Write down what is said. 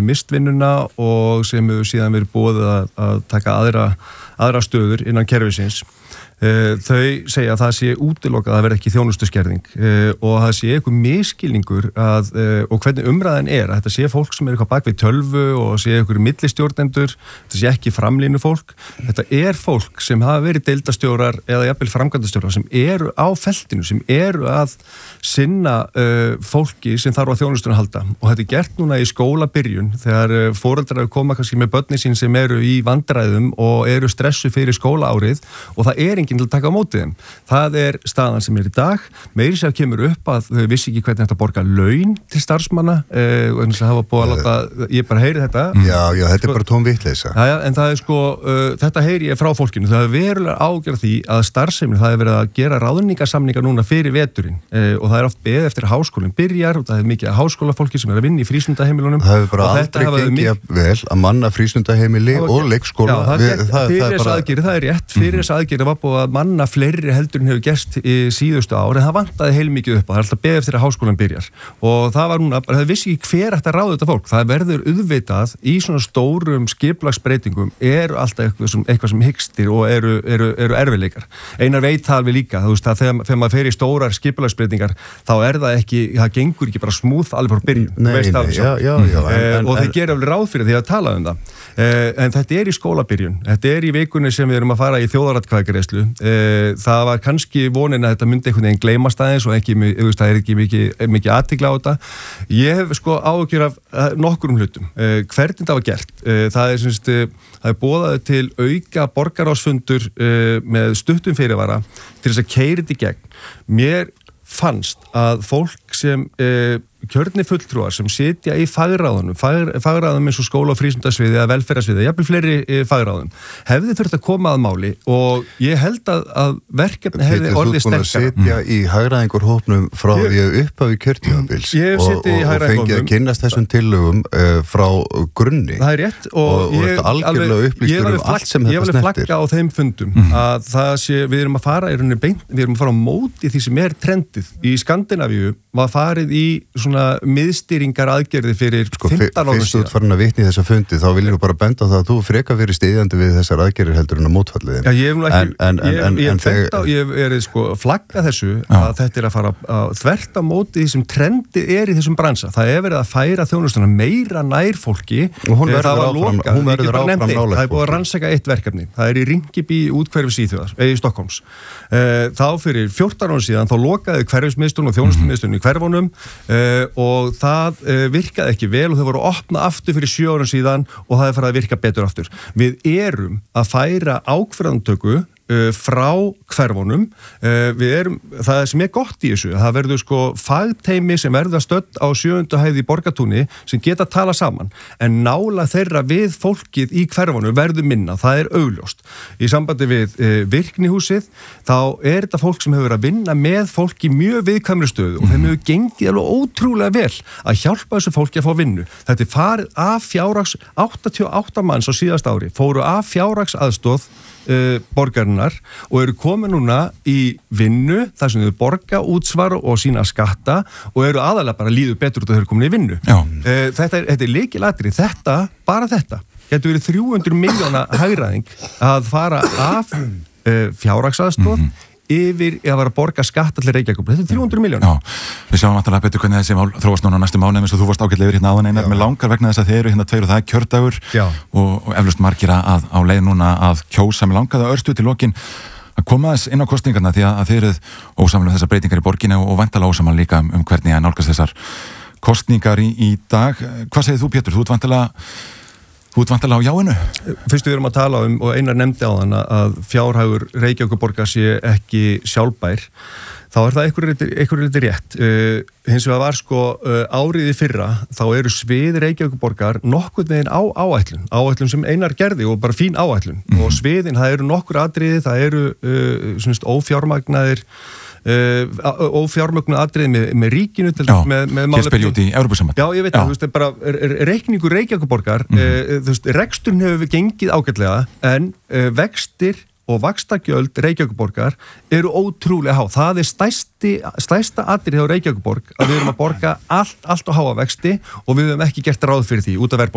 misst vinnuna og sem hefur síðan verið boðið að taka aðra stöður innan kerfisins. Þau segja að það sé útilokað að það verði ekki þjónustuskerðing og það sé eitthvað misskilningur og hvernig umræðan að þetta sé fólk sem eitthvað bak við tölvu og sé eitthvað millistjórnendur, þetta sé ekki framlínu fólk, þetta fólk sem hafa verið deildastjórar eða jafnvel framkvæmdastjórar sem eru á feltinu, sem eru að sinna fólki sem þarf á þjónustuna að halda og þetta gert núna í skólabyrjun þegar foreldrar koma kannski með börnin sín sem eru í vandræðum og eru stressu fyrir skólaárið og það enginn til að taka á móti þeim. Það staðan sem í dag. Meiri sér kemur upp að þau vissi ekki hvernig þetta borga laun til starfsmanna og eins og hafa búið að láta, ég bara heyri þetta. Já, þetta bara tóm vitleysa. Já, en það þetta heyri ég frá fólkinu. Það verulega ágjörð því að starfsemin, það verið að gera ráðningarsamningar núna fyrir veturinn og það oft beðið eftir að háskólinn byrjar og það mikið háskólafólki sem að vinna í frístundaheimilunum. Það hefur bara aldrei gengið vel að manna frístundaheimili og leikskóla. Fyrir þess aðgerð var búið að manna fleiri heldur en hefur gerst í síðustu ár en það vantaði heilmikið upp og það alltaf beðið eftir að háskólan byrjar og það var núna, það vissi ekki hver ætti að ráða þetta fólk, það verður auðvitað í svona stórum skipulagsbreytingum alltaf eitthvað sem hygstir og eru erfiðleikar. Einar veit það alveg líka, þú veist að þegar maður fer í stórar skipulagsbreytingar þá það ekki, það gengur ekki bara smúð alveg frá byrjun og þeir gera alveg ráð fyrir því að tala um það en þetta í skólabyrjun, þetta í vikunni sem við erum að fara í þjóðaratkvæðagreiðslu það var kannski vonin að þetta myndi einhvern veginn gleymast aðeins og það ekki mikið athygli á þetta. Ég hef áhyggjur af nokkrum hlutum. Hvernig það var gert? Það boðað til auka borgarráðsfundur með stuttum fyrirvara til þess að keyra þetta í gegn. Mér fannst að fólk sem kjörni fulltrúar sem sitja í fagráðum eins og skóla- og frístundasviði eða velferðarsviði, jafnvel fleiri fagráðum, hefði þurft að koma að máli og ég held að verkefni hefði orðið sterkara. Þú búin að sitja í hagræðingarhópnum frá því að upphafi kjörtímabils og fengið að kynnast þessum tillögum frá grunni. Það rétt og ég algjörlega upplýstur allt sem þetta snertir. Ég vil flagga á þeim fundum að það sé, við erum að fara á móti því sem trendið. Í Skandinavíu var farið í svona miðstýringar aðgerði fyrir 15 árum síðan. Fyrst út farin að vitni í þessa fundi, þá vil ég bara benda á það að þú freka fyrir stiðjandi við þessar aðgerðir heldur en að mótfallið þeim. Já, ég hef verið flagga þessu að þetta að fara þvert á móti því sem trendið í þessum bransa. Það verið að færa þjónustuna meira nær fólki. Og hún verður áfram nálægt. Það búið að rannsaka eitt verkefni. Það í Ringiby útkverfi í Stokkólms. Þá fyrir 14 árum síðan þá lokaði hverfismiðstöðun og þjónustumiðstöðun í hverfunum og það virkaði ekki vel og þau voru að opna aftur fyrir 7 árum síðan og það farið að virka betur aftur. Við erum að færa ákvarðanatöku frá hverfunum. Það sem gott í þessu, það verður fagteymi sem verður stödd á 7. hæð í Borgartúni sem geta að tala saman en nála þeirra við fólkið í hverfunum verður minna, það augljóst. Í sambandi við virknihúsið þá þetta fólk sem hefur að vinna með fólki mjög viðkvæmri stöðu og þeim hefur gengið alveg ótrúlega vel að hjálpa þessu fólki að fá vinnu. Þetta farið af 88 manns á síðast ári, fóru af fjárhagsaðstoð borgarinnar og eru komið núna í vinnu þar sem þau borga, útsvar og sína skatta og eru aðalega bara líður betur út að þau eru komin í vinnu. Þetta lykilatriði, bara þetta getur verið 300 milljóna hagræðing að fara af fjárhagsaðstoð yfir að vera að borga skatt allir Reykjavík. Þetta 300 milljónir. Já, við sjáum náttúrulega betur hvernig þessi mál þróast núna næstu mánuðum eins og þú varst ágætlega yfir áðan Einar. Mér langar vegna þess að þeir eru 2 og það kjördagur og eflaust margir á leið núna að kjósa. Mér langaði örstuð til lokin að koma þess inn á kosningarna því að þeir eru ósamlega þessar breytingar í borginni og væntanlega ósamlega líka hvernig að nálgast þessar kosningar í dag. Hvað segir þú, Pétur? Þú ert væntanlega á jáinu? Fyrst við erum að tala og Einar nefndi á þann að fjárhagur Reykjavíkurborgar sé ekki sjálfbær, þá það einhverju liti rétt. Hins vegar var árið í fyrra, þá eru svið Reykjavíkurborgar nokkurn veginn á áætlun sem Einar gerði og bara fín áætlun. Og sviðin, það eru nokkur atriði, það eru ófjármögnuð atriði með ríkinu til með Hér spilja út í Evrópusamband. Já, ég veit það, þú veist, bara reikningur Reykjavíkurborgar, þú veist, reksturinn hefur gengið ágætlega en vextir og vaxtagjöld Reykjavíkurborgar eru ótrúlega há. Það stærsta atriði hjá Reykjavíkurborg að við erum að borga allt og háa vexti og við höfum ekki gert ráð fyrir því út af verðbólgu.